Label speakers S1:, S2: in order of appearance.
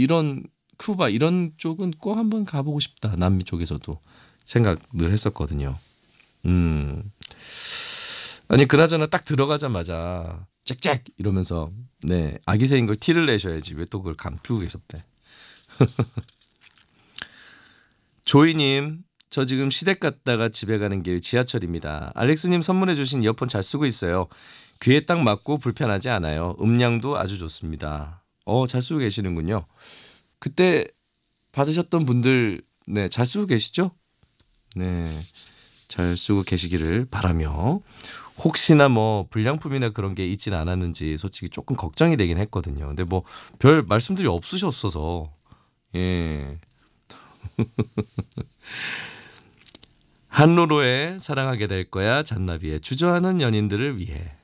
S1: 이런 쿠바 이런 쪽은 꼭 한번 가보고 싶다. 남미 쪽에서도 생각을 했었거든요. 아니 그나저나 딱 들어가자마자 짹짹 이러면서 네 아기 새인 걸 티를 내셔야지 왜 또 그걸 감추고 계셨대. 조이님, 저 지금 시댁 갔다가 집에 가는 길 지하철입니다. 알렉스님 선물해 주신 이어폰 잘 쓰고 있어요. 귀에 딱 맞고 불편하지 않아요. 음량도 아주 좋습니다. 잘 쓰고 계시는군요. 그때 받으셨던 분들 네, 잘 쓰고 계시죠? 네, 잘 쓰고 계시기를 바라며 혹시나 뭐 불량품이나 그런 게 있지는 않았는지 솔직히 조금 걱정이 되긴 했거든요. 근데 뭐 별 말씀들이 없으셨어서 예. 한로로의 사랑하게 될 거야 잔나비의 주저하는 연인들을 위해